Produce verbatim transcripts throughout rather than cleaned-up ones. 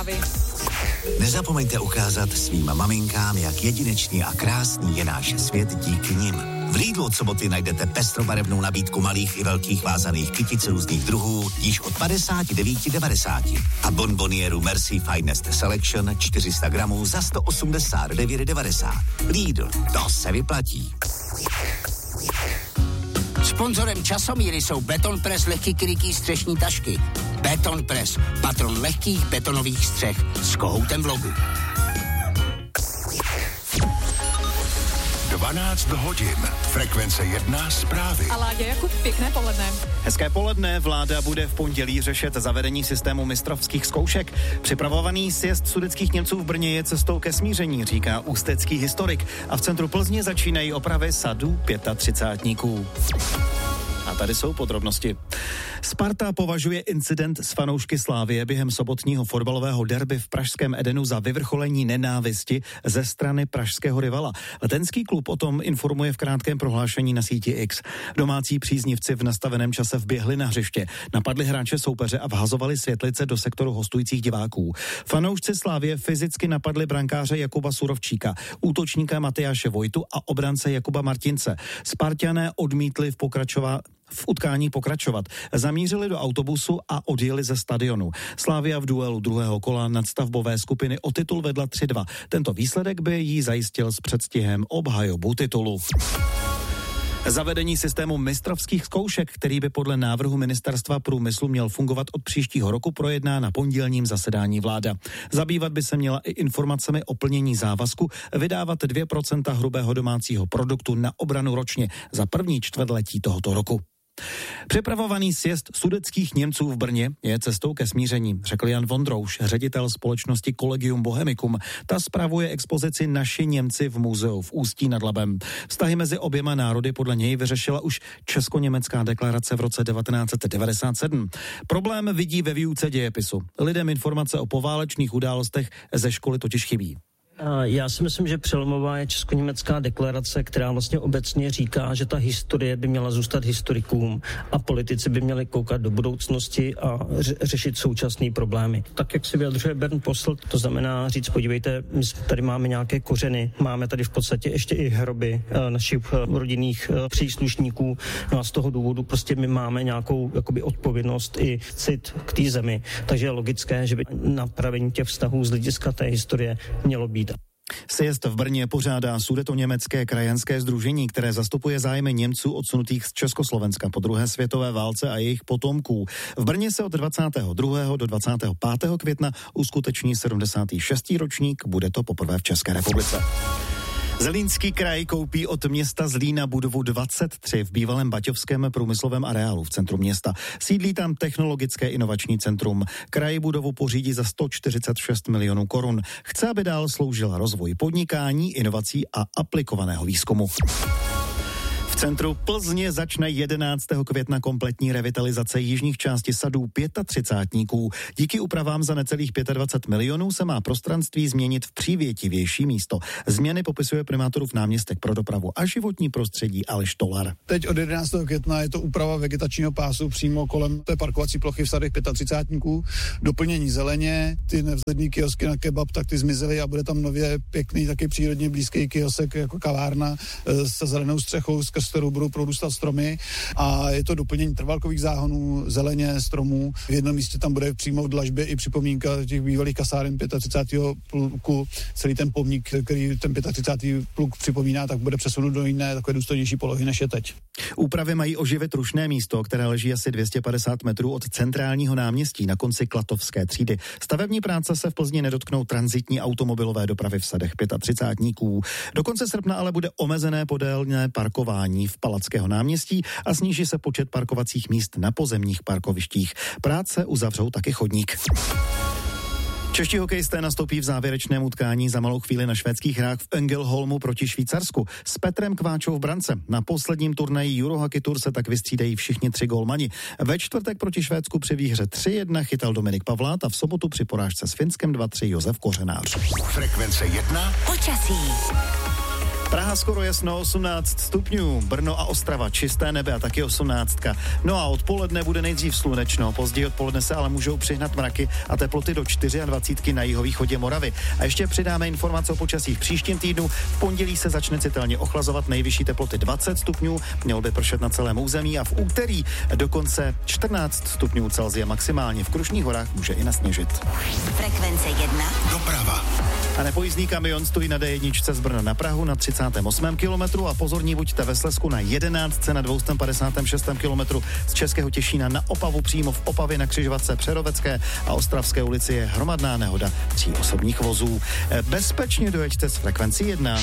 zprávy. Nezapomeňte ukázat svým maminkám, jak jedinečný a krásný je náš svět díky nim. V Lidlu od soboty najdete pestrobarevnou nabídku malých i velkých vázaných kytic různých druhů již od padesát devět devadesát a bonbonieru Merci Finest Selection čtyři sta gramů za sto osmdesát devět devadesát. Lidl, to se vyplatí. Sponzorem Časomíry jsou Betonpress lehký krytý střešní tašky. Betonpress, patron lehkých betonových střech s kohoutem v logu. dvanáct hodin. Frekvence jedna zprávy. A Láďa Jakub, pěkné poledne. Hezké poledne. Vláda bude v pondělí řešit zavedení systému mistrovských zkoušek. Připravovaný sjezd sudetských Němců v Brně je cestou ke smíření, říká ústecký historik. A v centru Plzně začínají opravy sadů třicátníků. A tady jsou podrobnosti. Sparta považuje incident s fanoušky Slavie během sobotního fotbalového derby v pražském Edenu za vyvrcholení nenávisti ze strany pražského rivala. Letenský klub o tom informuje v krátkém prohlášení na síti X. Domácí příznivci v nastaveném čase vběhli na hřiště, napadli hráče soupeře a vhazovali světlice do sektoru hostujících diváků. Fanoušci Slavie fyzicky napadli brankáře Jakuba Surovčíka, útočníka Matyáše Vojtu a obránce Jakuba Martince. Sparťané odmítli v pokračování v utkání pokračovat. Zamířili do autobusu a odjeli ze stadionu. Slavia v duelu druhého kola nadstavbové skupiny o titul vedla tři dva. Tento výsledek by jí zajistil s předstihem obhajobu titulu. Zavedení systému mistrovských zkoušek, který by podle návrhu Ministerstva průmyslu měl fungovat od příštího roku, projedná na pondělním zasedání vláda. Zabývat by se měla i informacemi o plnění závazku vydávat dvě procenta hrubého domácího produktu na obranu ročně za první čtvrtletí tohoto roku. Připravovaný sjezd sudetských Němců v Brně je cestou ke smíření, řekl Jan Vondrouš, ředitel společnosti Collegium Bohemicum. Ta spravuje expozici Naši Němci v muzeu v Ústí nad Labem. Vztahy mezi oběma národy podle něj vyřešila už česko-německá deklarace v roce devatenáct set devadesát sedm. Problém vidí ve výuce dějepisu. Lidem informace o poválečných událostech ze školy totiž chybí. Já si myslím, že přelomová je česko-německá deklarace, která vlastně obecně říká, že ta historie by měla zůstat historikům a politici by měli koukat do budoucnosti a ře- řešit současné problémy. Tak, jak si vyjadřuje Bernd Posselt, to znamená říct, podívejte, my tady máme nějaké kořeny, máme tady v podstatě ještě i hroby e, našich e, rodinných e, příslušníků, no a z toho důvodu prostě my máme nějakou jakoby odpovědnost i cit k té zemi. Takže je logické, že by napravení těch vztahů z hlediska té historie mělo být. Sjezd v Brně pořádá Sudetoněmecké krajanské sdružení, které zastupuje zájmy Němců odsunutých z Československa po druhé světové válce a jejich potomků. V Brně se od dvacátého druhého do dvacátého pátého května uskuteční sedmdesátý šestý ročník, bude to poprvé v České republice. Zlínský kraj koupí od města Zlína budovu dvacet tři v bývalém baťovském průmyslovém areálu v centru města. Sídlí tam technologické inovační centrum. Kraj budovu pořídí za sto čtyřicet šest milionů korun. Chce, aby dál sloužila rozvoji podnikání, inovací a aplikovaného výzkumu. V centru Plzně začne jedenáctého května kompletní revitalizace jižních částí sadů třicátníků. Díky úpravám za necelých dvacet pět milionů se má prostranství změnit v přívětivější místo. Změny popisuje primátorův náměstek pro dopravu a životní prostředí Aleš Tolar. Teď od jedenáctého května je to úprava vegetačního pásu přímo kolem té parkovací plochy v sadech třicátníků, doplnění zeleně, ty nevzhledný kiosky na kebab, tak ty zmizely a bude tam nově pěkný, taky přírodně blízký kiosek jako kavárna se zelenou střechou, skrz kterou budou prorůstat stromy, a je to doplnění trvalkových záhonů, zeleně, stromů. V jednom místě tam bude přímo v dlažbě i připomínka těch bývalých kasáren třicátého pátého pluku. Celý ten pomník, který ten třicátý pátý pluk připomíná, tak bude přesunut do jiné takové důstojnější polohy, než je teď. Úpravy mají oživit rušné místo, které leží asi dvě stě padesát metrů od centrálního náměstí na konci Klatovské třídy. Stavební práce se v Plzni nedotknou tranzitní automobilové dopravy v sadech třicátníků. Do konce srpna ale bude omezené podélné parkování v Palackého náměstí a sníží se počet parkovacích míst na pozemních parkovištích. Práce uzavřou taky chodník. Čeští hokejisté nastoupí v závěrečném utkání za malou chvíli na švédských hrách v Ängelholmu proti Švýcarsku s Petrem Kváčou v brance. Na posledním turnaji Eurohockey Tour se tak vystřídají všichni tři golmani. Ve čtvrtek proti Švédsku při výhře tři jedna chytal Dominik Pavlát a v sobotu při porážce s Finskem dva tři Josef Kořenář. Frekvence jedna. Počasí. Praha skoro jasno, osmnáct stupňů, Brno a Ostrava čisté nebe a taky osmnáctka. No a odpoledne bude nejdřív slunečno, později odpoledne se ale můžou přihnat mraky a teploty do dvacet čtyři na jihovýchodě Moravy. A ještě přidáme informace o počasí v příštím týdnu. V pondělí se začne citelně ochlazovat, nejvyšší teploty dvacet stupňů, mělo by pršet na celém území a v úterý dokonce čtrnáct stupňů Celsia maximálně. V Krušných horách může i nasněžit. Frekvence jedna. Doprava. A nepojízdný kamion stojí na dé jedna z Brna na Prahu na třicátém osmém kilometru a pozorní buďte ve Slezsku na jedenáctce na dvě padesát šest kilometru z Českého Těšína na Opavu, přímo v Opavě na křižovatce Přerovecké a Ostravské ulici je hromadná nehoda tří osobních vozů. Bezpečně dojeďte s Frekvencí jedna.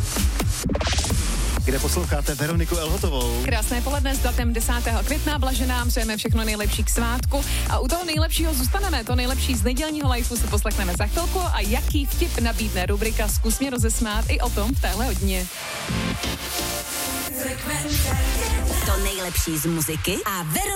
Kde posloucháte Veroniku Elhotovou. Krásné poledne s datem desátého května, blaženám, přejeme všechno nejlepší k svátku a u toho nejlepšího zůstaneme, to nejlepší z nedělního lifeu si poslechneme za chvilku a jaký vtip nabídne rubrika Zkus mě rozesmát, i o tom v téhle hodině. To nejlepší z muziky a Ver-